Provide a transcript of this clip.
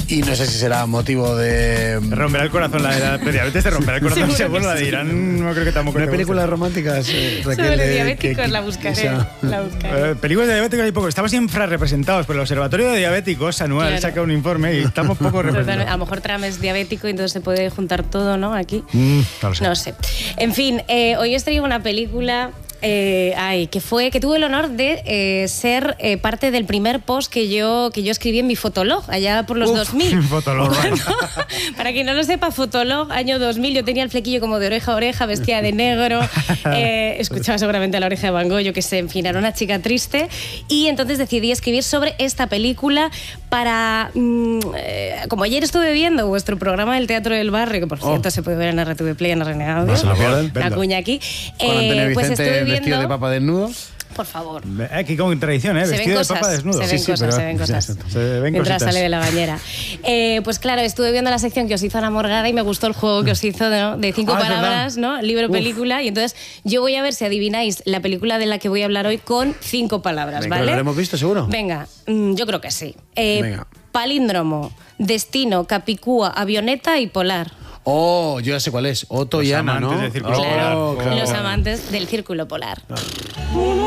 Y no sé si será motivo de... Romperá el corazón la de la diabetes, te romperá el corazón. Seguro la de Irán, no creo que tampoco. Una película romántica sobre diabéticos, la buscaré. Películas de diabéticos hay poco. Estamos infrarrepresentados, pero el Observatorio de Diabéticos anual saca un informe y estamos poco representados. A lo mejor Trump es diabético y entonces se puede juntar todo, ¿no? Aquí. No lo sé. En fin, hoy os traigo una película... que tuve el honor de ser parte del primer post que yo escribí en mi Fotolog, allá por los 2000. Fotolog. Bueno, para quien no lo sepa, Fotolog, año 2000, yo tenía el flequillo como de oreja a oreja, vestida de negro, escuchaba seguramente La Oreja de Van Gogh, yo que sé, en fin, era una chica triste, y entonces decidí escribir sobre esta película para... como ayer estuve viendo vuestro programa del Teatro del Barrio, que por cierto se puede ver en RTV Play, en Renegados, la cuña aquí, pues estuve vestido de papa desnudo. Por favor. Aquí con tradición, vestido de papa desnudo. Se ven cosas. Mientras sale de la bañera. Pues claro, estuve viendo la sección que os hizo Ana Morgada y me gustó el juego que os hizo de 5 palabras, ¿no? Libro, película. Y entonces yo voy a ver si adivináis la película de la que voy a hablar hoy con 5 palabras, ¿vale? ¿Lo habremos visto seguro? Venga, yo creo que sí. Palíndromo, destino, capicúa, avioneta y polar. Oh, yo ya sé cuál es. Otto y Ana, ¿no? Los amantes del círculo polar. Los amantes del círculo polar.